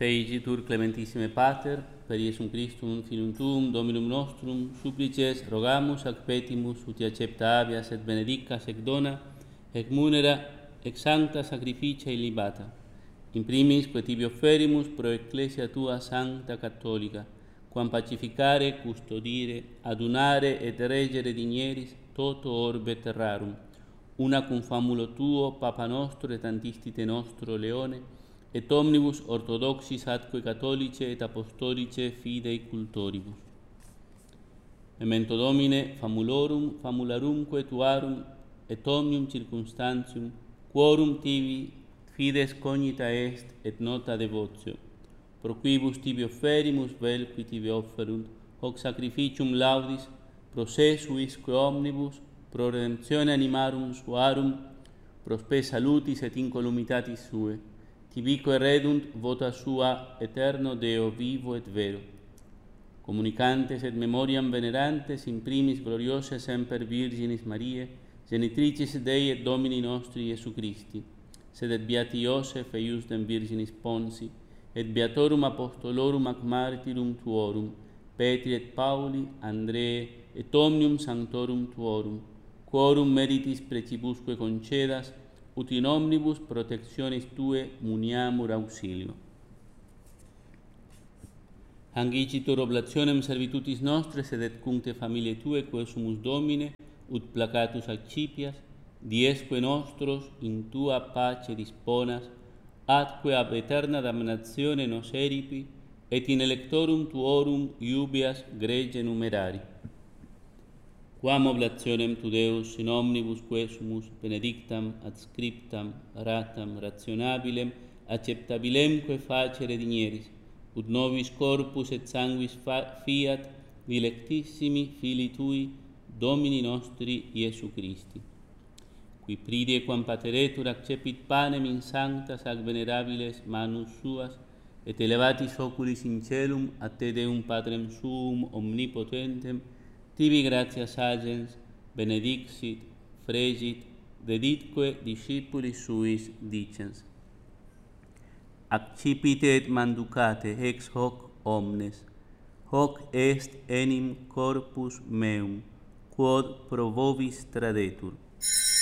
Teigitur clementissime Pater, per Iesum Christum, Filium Tuum, Dominum nostrum, supplices, rogamus, ac petimus, ut accepta habeas et benedicas ec dona, ec munera, ec sancta sacrificia illibata. In primis, que tibi offerimus pro Ecclesia Tua Sancta Catholica, quam pacificare, custodire, adunare et regere digneris toto orbe terrarum, una cum famulo Tuo, Papa nostro et Antistite nostro Leone, et omnibus orthodoxis atque catholice et apostolice fidei cultoribus. Memento Domine famulorum, famularumque Tuarum, et omnium circumstantium, quorum tibi fides cognita est et nota devotio, pro quibus tibi offerimus vel qui tibi offerunt, hoc sacrificium laudis, pro se suisque omnibus, pro redemptione animarum suarum, pro spe salutis et incolumitatis sue, tibique redunt vota sua eterno Deo vivo et vero. Communicantes et memoriam venerantes in primis gloriose semper Virginis Mariae, genitricis Dei et Domini nostri Iesu Christi, sed et beati Iosef eius dem Virginis Ponsi, et beatorum apostolorum ac martyrum Tuorum, Petri et Pauli, Andree, et omnium sanctorum Tuorum, quorum meritis precibusque concedas, ut in omnibus protectionis Tue muniamur auxilio. Angicitur oblationem servitutis nostres et cuncte familiae Tue, quae sumus Domine, ut placatus accipias, diesque nostros in Tua pace disponas, atque ab eterna damnatione nos eripi, et in electorum Tuorum iubeas grege numerari. Quam oblationem Tu Deus in omnibus quae sumus benedictam, adscriptam, ratam, rationabilem, acceptabilemque facere digneris, ut nobis corpus et sanguis fiat dilectissimi Filii Tui, Domini nostri Iesu Christi, qui pridie quam pateretur accepit panem in sanctas ac venerabiles manus suas, et elevatis oculis in celum a Te Deum Patrem Suum omnipotentem, tibi gratias agens, benedixit, fregit, deditque discipulis suis dicens. Accipite et manducate ex hoc omnes, hoc est enim corpus meum, quod pro vobis tradetur.